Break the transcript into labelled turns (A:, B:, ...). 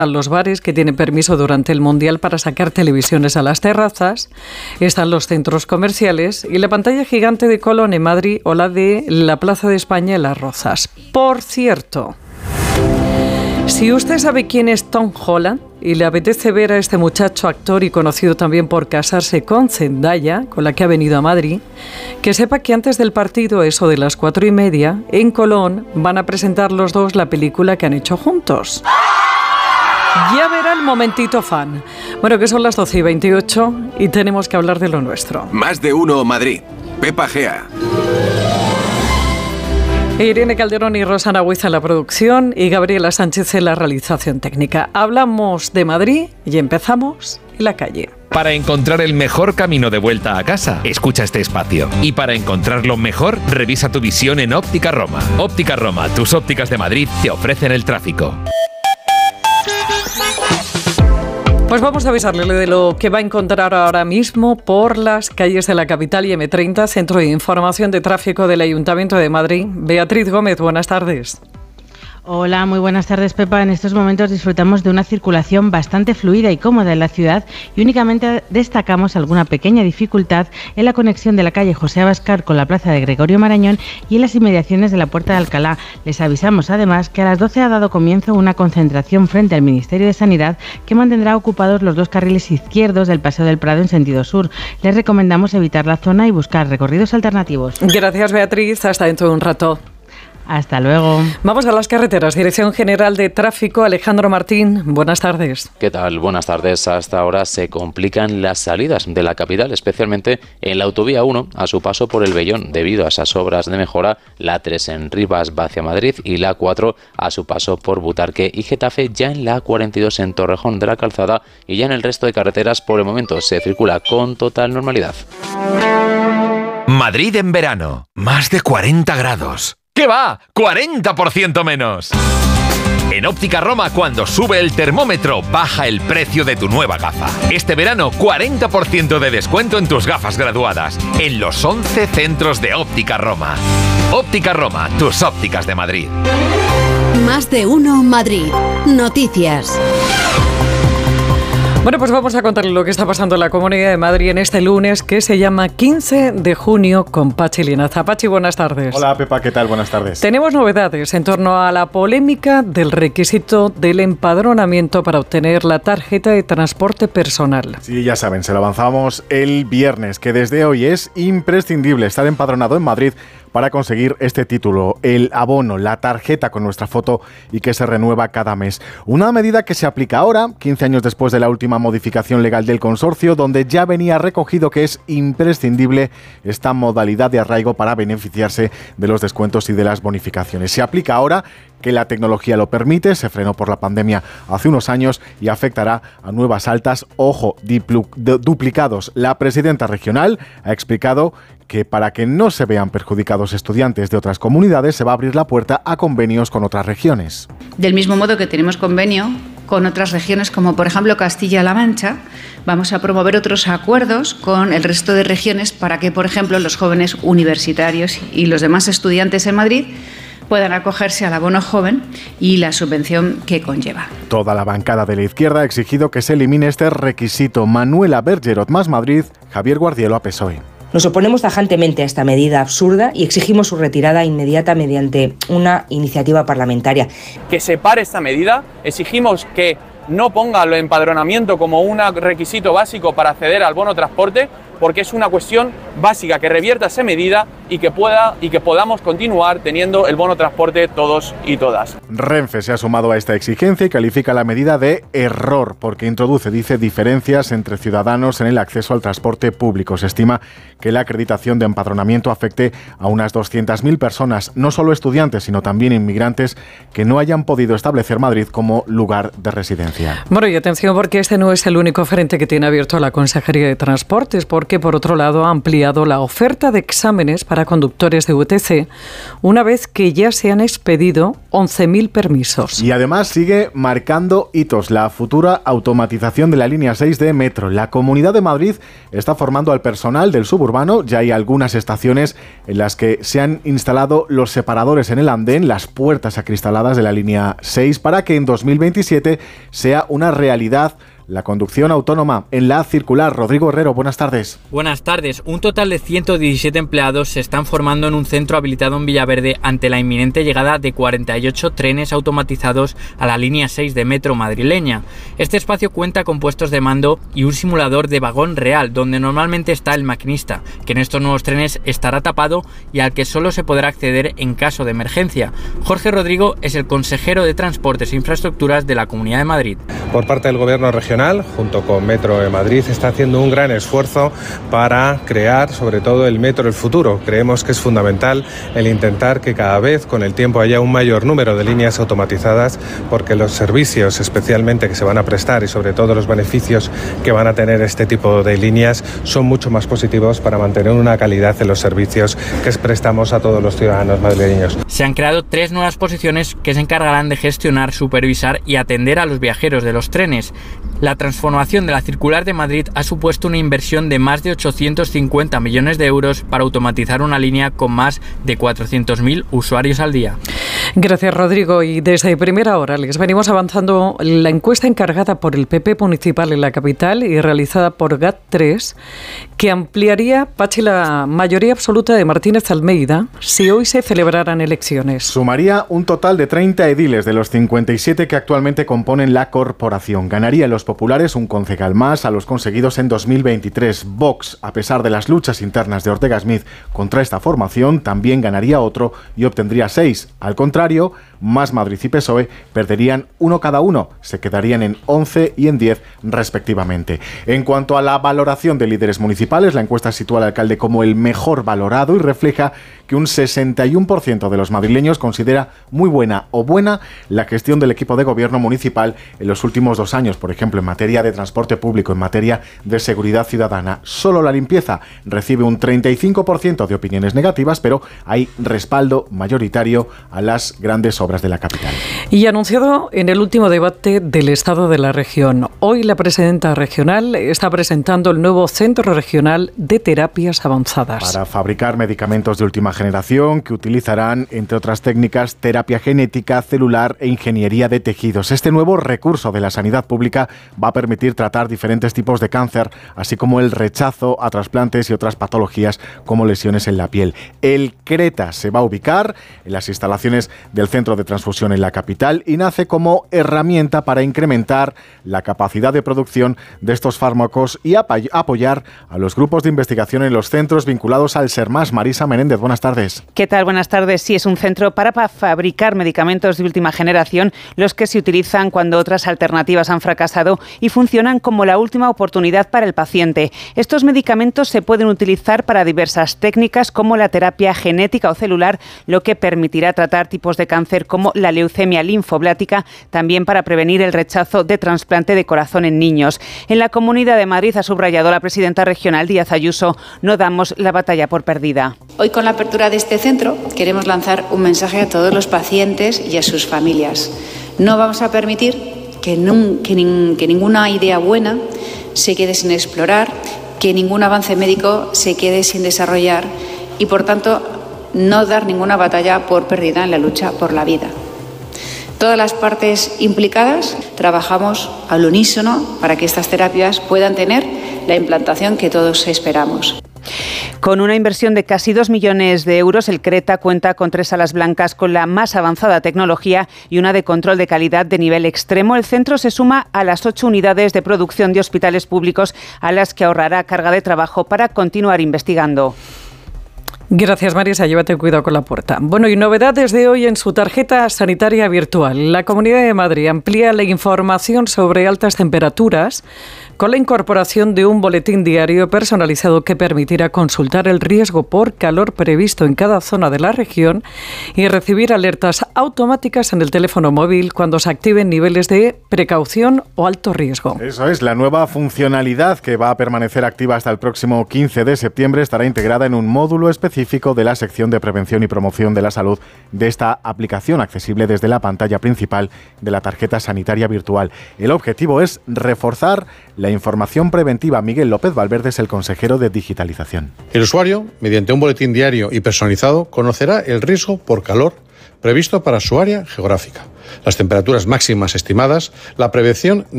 A: Están los bares que tienen permiso durante el Mundial para sacar televisiones a las terrazas, están los centros comerciales y la pantalla gigante de Colón en Madrid o la de la Plaza de España en Las Rozas. Por cierto, si usted sabe quién es Tom Holland y le apetece ver a este muchacho actor y conocido también por casarse con Zendaya, con la que ha venido a Madrid, que sepa que antes del partido, eso de las 4:30, en Colón van a presentar los dos la película que han hecho juntos. Ya verá el momentito fan. Bueno, que son las 12:28 y tenemos que hablar de lo nuestro.
B: Más de uno Madrid. Pepa Gea.
A: Irene Calderón y Rosana Huiza en la producción y Gabriela Sánchez en la realización técnica. Hablamos de Madrid y empezamos en la calle.
C: Para encontrar el mejor camino de vuelta a casa, escucha este espacio. Y para encontrarlo mejor, revisa tu visión en Óptica Roma. Óptica Roma, tus ópticas de Madrid, te ofrecen el tráfico.
A: Pues vamos a avisarle de lo que va a encontrar ahora mismo por las calles de la capital y M30, Centro de Información de Tráfico del Ayuntamiento de Madrid. Beatriz Gómez, buenas tardes.
D: Hola, muy buenas tardes, Pepa. En estos momentos disfrutamos de una circulación bastante fluida y cómoda en la ciudad y únicamente destacamos alguna pequeña dificultad en la conexión de la calle José Abascal con la plaza de Gregorio Marañón y en las inmediaciones de la Puerta de Alcalá. Les avisamos además que a las 12 ha dado comienzo una concentración frente al Ministerio de Sanidad que mantendrá ocupados los dos carriles izquierdos del Paseo del Prado en sentido sur. Les recomendamos evitar la zona y buscar recorridos alternativos.
A: Gracias, Beatriz. Hasta dentro de un rato.
D: Hasta luego.
A: Vamos a las carreteras. Dirección General de Tráfico, Alejandro Martín. Buenas tardes.
E: ¿Qué tal? Buenas tardes. Hasta ahora se complican las salidas de la capital, especialmente en la autovía 1 a su paso por el Vellón, debido a esas obras de mejora, la 3 en Rivas va hacia Madrid y la 4 a su paso por Butarque y Getafe, ya en la 42 en Torrejón de la Calzada y ya en el resto de carreteras por el momento se circula con total normalidad.
C: Madrid en verano, más de 40 grados. ¿Qué va? ¡40% menos! En Óptica Roma, cuando sube el termómetro, baja el precio de tu nueva gafa. Este verano, 40% de descuento en tus gafas graduadas, en los 11 centros de Óptica Roma. Óptica Roma, tus ópticas de Madrid.
F: Más de uno Madrid. Noticias.
A: Bueno, pues vamos a contarle lo que está pasando en la Comunidad de Madrid en este lunes que se llama 15 de junio con Pachi Linaza. Pachi, buenas tardes.
G: Hola, Pepa, ¿qué tal? Buenas tardes.
A: Tenemos novedades en torno a la polémica del requisito del empadronamiento para obtener la tarjeta de transporte personal.
G: Sí, ya saben, se lo avanzamos el viernes, que desde hoy es imprescindible estar empadronado en Madrid para conseguir este título, el abono, la tarjeta con nuestra foto y que se renueva cada mes. Una medida que se aplica ahora, 15 años después de la última modificación legal del consorcio, donde ya venía recogido que es imprescindible esta modalidad de arraigo para beneficiarse de los descuentos y de las bonificaciones. Se aplica ahora que la tecnología lo permite, se frenó por la pandemia hace unos años y afectará a nuevas altas, ojo, duplicados. La presidenta regional ha explicado que para que no se vean perjudicados estudiantes de otras comunidades se va a abrir la puerta a convenios con otras regiones.
H: Del mismo modo que tenemos convenio con otras regiones como por ejemplo Castilla-La Mancha, vamos a promover otros acuerdos con el resto de regiones para que por ejemplo los jóvenes universitarios y los demás estudiantes en Madrid puedan acogerse al abono joven y la subvención que conlleva.
G: Toda la bancada de la izquierda ha exigido que se elimine este requisito. Manuela Bergerot, Más Madrid, Javier Guardiola, PSOE.
I: Nos oponemos tajantemente a esta medida absurda y exigimos su retirada inmediata mediante una iniciativa parlamentaria.
J: Que se pare esta medida, exigimos que no ponga el empadronamiento como un requisito básico para acceder al bono transporte, porque es una cuestión básica, que revierta esa medida y que podamos continuar teniendo el bono transporte todos y todas.
G: Renfe se ha sumado a esta exigencia y califica la medida de error porque introduce, dice, diferencias entre ciudadanos en el acceso al transporte público. Se estima que la acreditación de empadronamiento afecte a unas 200.000 personas, no solo estudiantes, sino también inmigrantes que no hayan podido establecer Madrid como lugar de residencia.
A: Bueno, y atención porque este no es el único frente que tiene abierto la Consejería de Transportes, porque por otro lado ha ampliado la oferta de exámenes para para conductores de VTC, una vez que ya se han expedido 11.000 permisos.
G: Y además sigue marcando hitos la futura automatización de la línea 6 de Metro. La Comunidad de Madrid está formando al personal del suburbano. Ya hay algunas estaciones en las que se han instalado los separadores en el andén, las puertas acristaladas de la línea 6, para que en 2027 sea una realidad la conducción autónoma en la circular. Rodrigo Herrero, buenas tardes.
K: Buenas tardes. Un total de 117 empleados se están formando en un centro habilitado en Villaverde ante la inminente llegada de 48 trenes automatizados a la línea 6 de Metro madrileña. Este espacio cuenta con puestos de mando y un simulador de vagón real, donde normalmente está el maquinista, que en estos nuevos trenes estará tapado y al que solo se podrá acceder en caso de emergencia. Jorge Rodrigo es el consejero de Transportes e Infraestructuras de la Comunidad de Madrid.
L: Por parte del Gobierno regional, junto con Metro de Madrid, está haciendo un gran esfuerzo para crear sobre todo el Metro del futuro. Creemos que es fundamental el intentar que cada vez con el tiempo haya un mayor número de líneas automatizadas, porque los servicios especialmente que se van a prestar y sobre todo los beneficios que van a tener este tipo de líneas son mucho más positivos para mantener una calidad en los servicios que prestamos a todos los ciudadanos madrileños.
K: Se han creado 3 nuevas posiciones que se encargarán de gestionar, supervisar y atender a los viajeros de los trenes. La transformación de la circular de Madrid ha supuesto una inversión de más de 850 millones de euros para automatizar una línea con más de 400.000 usuarios al día.
A: Gracias, Rodrigo. Y desde primera hora les venimos avanzando la encuesta encargada por el PP municipal en la capital y realizada por GAT3, que ampliaría, Pachi, la mayoría absoluta de Martínez Almeida si hoy se celebraran elecciones.
G: Sumaría un total de 30 ediles de los 57 que actualmente componen la corporación. Ganaría en los populares un concejal más a los conseguidos en 2023. Vox, a pesar de las luchas internas de Ortega Smith contra esta formación, también ganaría otro y obtendría 6. Al contrario, Más Madrid y PSOE perderían uno cada uno, se quedarían en 11 y en 10 respectivamente. En cuanto a la valoración de líderes municipales, la encuesta sitúa al alcalde como el mejor valorado y refleja que un 61% de los madrileños considera muy buena o buena la gestión del equipo de gobierno municipal en los últimos 2 años, por ejemplo, en materia de transporte público, en materia de seguridad ciudadana. Solo la limpieza recibe un 35% de opiniones negativas, pero hay respaldo mayoritario a las grandes obras de la capital.
A: Y anunciado en el último debate del Estado de la región, hoy la presidenta regional está presentando el nuevo Centro Regional de Terapias Avanzadas.
G: Para fabricar medicamentos de última generación que utilizarán, entre otras técnicas, terapia genética, celular e ingeniería de tejidos. Este nuevo recurso de la sanidad pública va a permitir tratar diferentes tipos de cáncer, así como el rechazo a trasplantes y otras patologías como lesiones en la piel. El CRETA se va a ubicar en las instalaciones del Centro de Transfusión en la capital y nace como herramienta para incrementar la capacidad de producción de estos fármacos y apoyar a los grupos de investigación en los centros vinculados al SERMAS. Marisa Menéndez, buenas tardes.
M: ¿Qué tal? Buenas tardes. Sí, es un centro para fabricar medicamentos de última generación, los que se utilizan cuando otras alternativas han fracasado y funcionan como la última oportunidad para el paciente. Estos medicamentos se pueden utilizar para diversas técnicas como la terapia genética o celular, lo que permitirá tratar tipos de cáncer como la leucemia linfoblática, también para prevenir el rechazo de trasplante de corazón en niños. En la Comunidad de Madrid, ha subrayado la presidenta regional Díaz Ayuso, no damos la batalla por perdida.
H: Hoy, con la apertura de este centro, queremos lanzar un mensaje a todos los pacientes y a sus familias. No vamos a permitir que ninguna idea buena se quede sin explorar, que ningún avance médico se quede sin desarrollar y, por tanto, no dar ninguna batalla por perdida en la lucha por la vida. Todas las partes implicadas trabajamos al unísono para que estas terapias puedan tener la implantación que todos esperamos.
M: Con una inversión de casi 2 millones de euros, el CRETA cuenta con 3 salas blancas con la más avanzada tecnología y una de control de calidad de nivel extremo. El centro se suma a las 8 unidades de producción de hospitales públicos, a las que ahorrará carga de trabajo para continuar investigando.
A: Gracias, Marisa. Llévate cuidado con la puerta. Bueno, y novedades de hoy en su tarjeta sanitaria virtual. La Comunidad de Madrid amplía la información sobre altas temperaturas con la incorporación de un boletín diario personalizado que permitirá consultar el riesgo por calor previsto en cada zona de la región y recibir alertas automáticas en el teléfono móvil cuando se activen niveles de precaución o alto riesgo.
G: Eso es, la nueva funcionalidad que va a permanecer activa hasta el próximo 15 de septiembre estará integrada en un módulo específico específico de la sección de prevención y promoción de la salud de esta aplicación, accesible desde la pantalla principal de la tarjeta sanitaria virtual. El objetivo es reforzar la información preventiva. Miguel López Valverde es el consejero de digitalización.
N: El usuario, mediante un boletín diario y personalizado, conocerá el riesgo por calor previsto para su área geográfica, las temperaturas máximas estimadas, la prevención